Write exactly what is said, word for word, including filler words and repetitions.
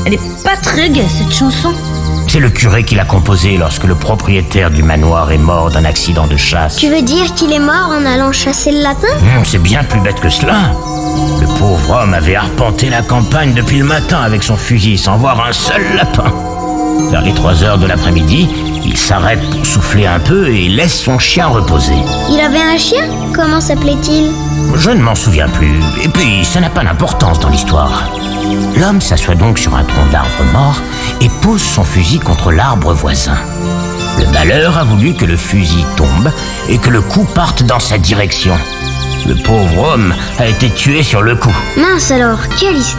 Elle est pas très gaie, cette chanson. C'est le curé qui l'a composée lorsque le propriétaire du manoir est mort d'un accident de chasse. Tu veux dire qu'il est mort en allant chasser le lapin? Mmh, c'est bien plus bête que cela. Le pauvre homme avait arpenté la campagne depuis le matin avec son fusil sans voir un seul lapin. Vers les trois heures de l'après-midi, il s'arrête pour souffler un peu et laisse son chien reposer. Il avait un chien? Comment s'appelait-il? Je ne m'en souviens plus, et puis ça n'a pas d'importance dans l'histoire. L'homme s'assoit donc sur un tronc d'arbre mort et pose son fusil contre l'arbre voisin. Le malheur a voulu que le fusil tombe et que le coup parte dans sa direction. Le pauvre homme a été tué sur le coup. Mince alors, quelle histoire!